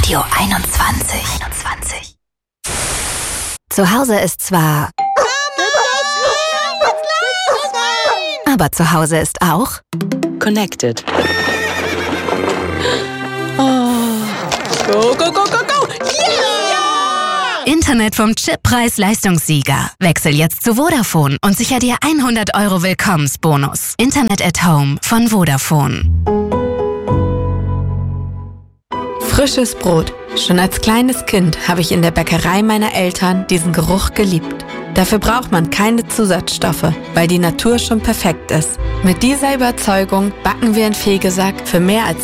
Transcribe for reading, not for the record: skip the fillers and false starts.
Radio 21. Zu Hause ist zwar... Aber zu Hause ist auch... Connected. Oh. Go, go, go, go, go! Yeah! Internet vom Chip-Preis-Leistungssieger. Wechsel jetzt zu Vodafone und sicher dir 100 € Willkommensbonus. Internet at Home von Vodafone. Frisches Brot. Schon als kleines Kind habe ich in der Bäckerei meiner Eltern diesen Geruch geliebt. Dafür braucht man keine Zusatzstoffe, weil die Natur schon perfekt ist. Mit dieser Überzeugung backen wir in Fegesack für mehr als